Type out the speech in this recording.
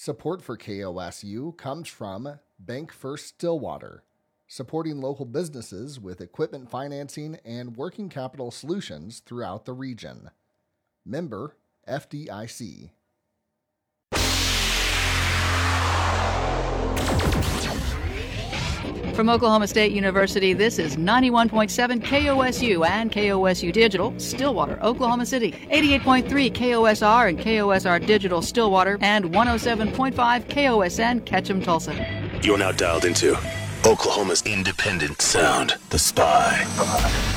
Support for KOSU comes from Bank First Stillwater, supporting local businesses with equipment financing and working capital solutions throughout the region. Member FDIC. From Oklahoma State University, this is 91.7 KOSU and KOSU Digital, Stillwater, Oklahoma City, 88.3 KOSR and KOSR Digital, Stillwater, and 107.5 KOSN, Ketchum, Tulsa. You're now dialed into Oklahoma's independent sound, The Spy.